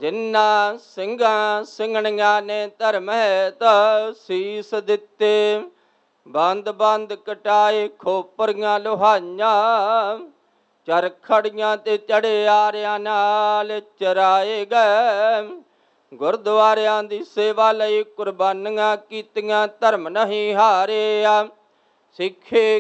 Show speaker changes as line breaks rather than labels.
ਜਿਨ੍ਹਾਂ ਸਿੰਘਾਂ ਸਿੰਘਣੀਆਂ ਨੇ ਧਰਮ ਹੈਤ ਸੀਸ ਦਿੱਤੇ। ਬੰਦ ਬੰਦ ਕਟਾਏ ਖੋਪਰੀਆਂ ਲੋਹਾਈਆਂ, ਚਰਖੜੀਆਂ ਤੇ ਚੜਿਆਰਿਆਂ ਨਾਲ ਚਰਾਏ ਗਏ। ਗੁਰਦੁਆਰਿਆਂ ਦੀ ਸੇਵਾ ਲਈ ਕੁਰਬਾਨੀਆਂ ਕੀਤੀਆਂ, ਧਰਮ ਨਹੀਂ ਹਾਰਿਆ। ਸਿੱਖੇ